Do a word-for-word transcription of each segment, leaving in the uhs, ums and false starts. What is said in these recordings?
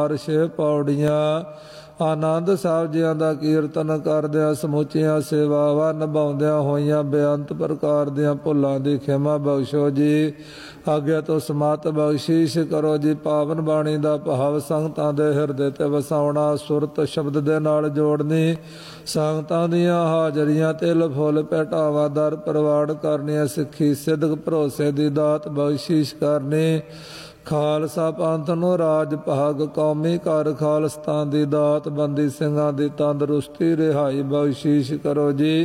ਛੇ ਪੌੜੀਆਂ। ਆਨੰਦ ਸਾਹਿਬ ਜੀਆਂ ਦਾ ਕੀਰਤਨ ਕਰਦਿਆਂ ਸਮੁੱਚੀਆਂ ਸੇਵਾਵਾਂ ਨਿਭਾਉਂਦਿਆਂ ਹੋਈਆਂ ਬੇਅੰਤ ਪ੍ਰਕਾਰ ਦੀਆਂ ਭੁੱਲਾਂ ਦੀ ਖਿਮਾ ਬਖਸ਼ੋ ਜੀ। ਅੱਗੇ ਤੋਂ ਸਮਤ ਬਖਸ਼ੀਸ਼ ਕਰੋ ਜੀ। ਪਾਵਨ ਬਾਣੀ ਦਾ ਭਾਵ ਸੰਗਤਾਂ ਦੇ ਹਿਰਦੇ ਤੇ ਵਸਾਉਣਾ, ਸੁਰਤ ਸ਼ਬਦ ਦੇ ਨਾਲ ਜੋੜਨੀ, ਸੰਗਤਾਂ ਦੀਆਂ ਹਾਜ਼ਰੀਆਂ ਤਿਲ ਫੁੱਲ ਭੇਟਾਵਾਂ ਦਰ ਪ੍ਰਵਾਨ ਕਰਨੀਆਂ, ਸਿੱਖੀ ਸਿਦਕ ਭਰੋਸੇ ਦੀ ਦਾਤ ਬਖਸ਼ੀਸ਼ ਕਰਨੀ। ਖਾਲਸਾ ਪੰਥ ਨੂੰ ਰਾਜ ਭਾਗ, ਕੌਮੀ ਘਰ ਖਾਲਸਤਾਨ ਦੀ ਦਾਤ, ਬੰਦੀ ਸਿੰਘਾਂ ਦੀ ਤੰਦਰੁਸਤੀ ਰਿਹਾਈ ਬਖਸ਼ੀਸ਼ ਕਰੋ ਜੀ।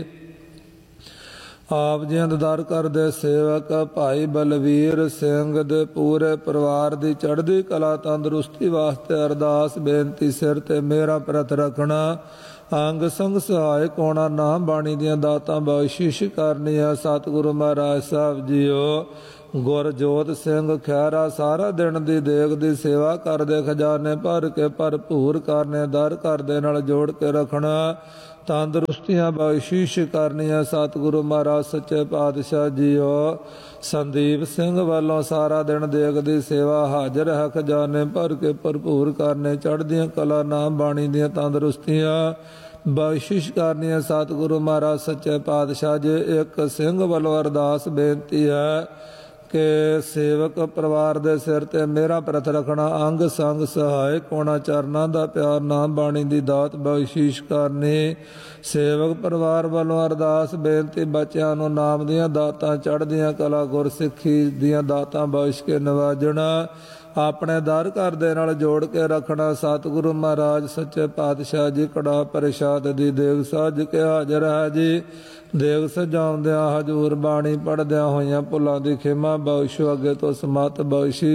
ਆਪ ਜੀ ਦਰ ਕਰਦੇ ਸੇਵਕ ਭਾਈ ਬਲਵੀਰ ਸਿੰਘ ਦੇ ਪੂਰੇ ਪਰਿਵਾਰ ਦੀ ਚੜ੍ਹਦੀ ਕਲਾ ਤੰਦਰੁਸਤੀ ਵਾਸਤੇ ਅਰਦਾਸ ਬੇਨਤੀ ਸਿਰ ਤੇ ਮੇਰਾ ਪ੍ਰਤ ਰੱਖਣਾ। ਅੰਗ ਸੰਗ ਸਹਾਇਕ ਹੋਣਾ, ਨਾਮ ਬਾਣੀ ਦੀਆਂ ਦਾਤਾਂ ਬਖਸ਼ਿਸ਼ ਕਰਨੀਆਂ। ਸਤਿਗੁਰੂ ਮਹਾਰਾਜ ਸਾਹਿਬ ਜੀਓ ਗੁਰਜੋਤ ਸਿੰਘ ਖਹਿਰਾ ਸਾਰਾ ਦਿਨ ਦੀ ਦੇਗ ਦੀ ਸੇਵਾ ਕਰਦੇ, ਖਜ਼ਾਨੇ ਭਰ ਕੇ ਭਰਪੂਰ ਕਰਨੇ, ਦਰ ਘਰ ਦੇ ਨਾਲ ਜੋੜ ਕੇ ਰੱਖਣਾ, ਤੰਦਰੁਸਤੀਆਂ ਬਖਸ਼ਿਸ਼ ਕਰਨੀਆਂ। ਸਤਿਗੁਰੂ ਮਹਾਰਾਜ ਸੱਚੇ ਪਾਤਸ਼ਾਹ ਜੀਓ ਸੰਦੀਪ ਸਿੰਘ ਵੱਲੋਂ ਸਾਰਾ ਦਿਨ ਦੇਗ ਦੀ ਸੇਵਾ ਹਾਜ਼ਰ ਹੈ, ਖਜ਼ਾਨੇ ਭਰ ਕੇ ਭਰਪੂਰ ਕਰਨੇ, ਚੜ੍ਹਦੀਆਂ ਕਲਾ ਨਾਮ ਬਾਣੀ ਦੀਆਂ ਤੰਦਰੁਸਤੀਆਂ ਬਖਸ਼ਿਸ਼ ਕਰਨੀਆਂ। ਸਤਿਗੁਰੂ ਮਹਾਰਾਜ ਸੱਚੇ ਪਾਤਸ਼ਾਹ ਜੀ ਇੱਕ ਸਿੰਘ ਵੱਲੋਂ ਅਰਦਾਸ ਬੇਨਤੀ ਹੈ ਕਿ ਸੇਵਕ ਪਰਿਵਾਰ ਦੇ ਸਿਰ ਤੇ ਮੇਰਾ ਪ੍ਰਤ ਰੱਖਣਾ, ਅੰਗ ਸੰਗ ਸਹਾਇਕ ਹੋਣਾ, ਚਰਨਾਂ ਦਾ ਪਿਆਰ, ਨਾਮ ਬਾਣੀ ਦੀ ਦਾਤ ਬਖਸ਼ੀਸ਼ ਕਰਨੀ। ਸੇਵਕ ਪਰਿਵਾਰ ਵੱਲੋਂ ਅਰਦਾਸ ਬੇਨਤੀ ਬੱਚਿਆਂ ਨੂੰ ਨਾਮ ਦੀਆਂ ਦਾਤਾਂ, ਚੜ੍ਹਦੀਆਂ ਕਲਾ, ਗੁਰਸਿੱਖੀ ਦੀਆਂ ਦਾਤਾਂ ਬਖਸ਼ ਕੇ ਨਵਾਜਣਾ, ਆਪਣੇ ਦਰ ਘਰ ਦੇ ਨਾਲ ਜੋੜ ਕੇ ਰੱਖਣਾ। ਸਤਿਗੁਰੂ ਮਹਾਰਾਜ ਸੱਚੇ ਪਾਤਸ਼ਾਹ ਜੀ ਕੜਾ ਪ੍ਰਸ਼ਾਦ ਦੀ ਦੇਗ ਸੱਜ ਕੇ ਹਾਜ਼ਰ ਹੈ ਜੀ। ਦੇਗ ਸਜਾਉਂਦਿਆਂ ਹਜ਼ੂਰ ਬਾਣੀ ਪੜ੍ਹਦਿਆਂ ਹੋਈਆਂ ਭੁੱਲਾਂ ਦੀ ਖਿਮਾ ਬਖਸ਼ੋ, ਅੱਗੇ ਤੋਂ ਸਮਤ ਬਖਸ਼ੀ